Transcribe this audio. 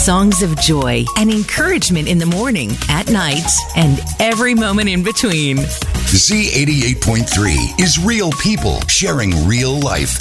Songs of joy and encouragement in the morning, at night, and every moment in between. Z88.3 is real people sharing real life.